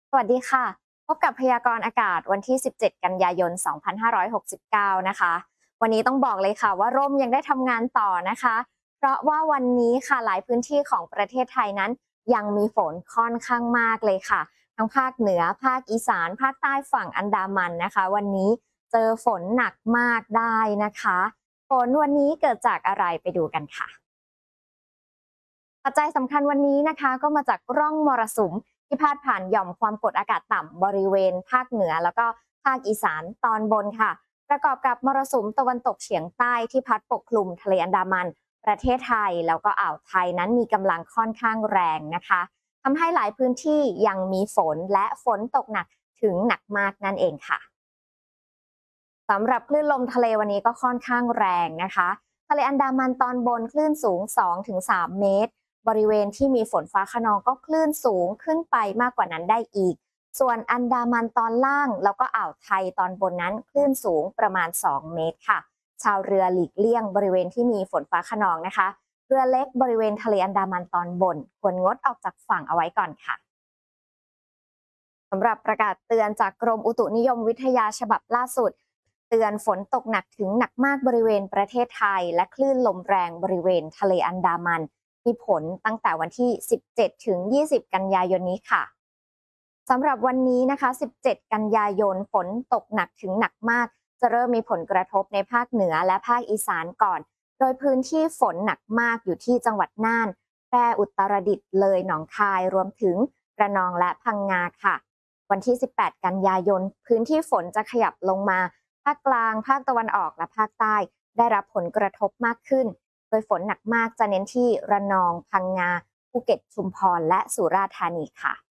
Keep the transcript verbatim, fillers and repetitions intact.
สวัสดีค่ะพบกับพยากรณ์อากาศวันที่ สิบเจ็ด กันยายน สองพันห้าร้อยหกสิบเก้า นะคะวันนี้ต้องบอกเลยค่ะว่าร่มยังได้ทำงานต่อนะคะเพราะว่าวันนี้ค่ะหลายพื้นที่ของประเทศไทยนั้นยังมีฝนค่อนข้างมากเลยค่ะทั้งภาคเหนือภาคอีสานภาคใต้ฝั่งอันดามันนะคะวันนี้เจอฝนหนักมากได้นะคะฝนวันนี้เกิดจากอะไรไปดูกันค่ะ ปัจจัยสำคัญวันนี้นะคะก็มาจากร่องมรสุมที่พาดผ่านหย่อมความกดอากาศต่ำบริเวณภาคเหนือแล้วก็ภาคอีสานตอนบนค่ะประกอบกับมรสุมตะวันตกเฉียงใต้ที่พัดปกคลุมทะเลอันดามันประเทศไทยแล้วก็อ่าวไทยนั้นมีกำลังค่อนข้างแรงนะคะทำให้หลายพื้นที่ยังมีฝนและฝนตกหนักถึงหนักมากนั่นเองค่ะ สำหรับคลื่นลมทะเลวันนี้ก็ค่อนข้างแรงนะคะทะเลอันดามันตอนบนคลื่นสูง สองถึงสาม เมตร บริเวณที่มีฝนฟ้าคะนองก็คลื่นสูงขึ้นไปมากกว่านั้นได้อีก ส่วนอันดามันตอนล่างแล้วก็อ่าวไทยตอนบนนั้นคลื่นสูงประมาณ สอง เมตรค่ะ ชาวเรือหลีกเลี่ยงบริเวณที่มีฝนฟ้าคะนองนะคะ เรือเล็กบริเวณทะเลอันดามันตอนบนควรงดออกจากฝั่งเอาไว้ก่อนค่ะ สำหรับประกาศเตือนจากกรมอุตุนิยมวิทยาฉบับล่าสุดเตือนฝนตกหนักถึงหนักมากบริเวณประเทศไทยและคลื่นลมแรงบริเวณทะเลอันดามันมีผลตั้งแต่วันที่ สิบเจ็ดถึงยี่สิบ กันยายนนี้ค่ะสำหรับวันนี้นะคะ สิบเจ็ด กันยายนฝนตกหนักถึงหนักมากจะเริ่มมีผลกระทบในภาคเหนือและภาคอีสานก่อนโดยพื้นที่ฝนหนักมากอยู่ที่จังหวัดน่านแพร่อุตรดิตถ์เลยหนองคายรวมถึงระนองและพังงาค่ะ วันที่ สิบแปด กันยายน พื้นที่ฝนจะขยับลงมา ภาคกลาง ภาคตะวันออก และภาคใต้ ได้รับผลกระทบมากขึ้น โดยฝนหนักมากจะเน้นที่ระนอง พังงา ภูเก็ต ชุมพร และสุราษฎร์ธานีค่ะ